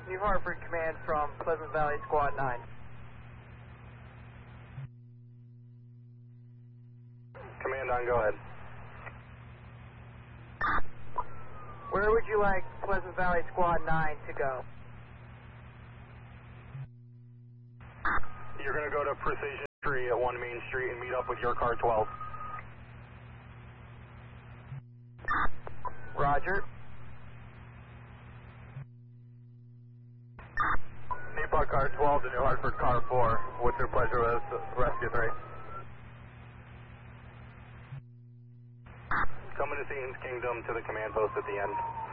New Hartford Command from Pleasant Valley Squad 9. Command on, go ahead. Where would you like Pleasant Valley Squad 9 to go? You're going to go to Precision Tree at 1 Main Street and meet up with your car 12. Roger. Nepal car 12 to New Hartford car 4. What's your pleasure with Rescue 3? Coming to Satan's Kingdom to the command post at the end.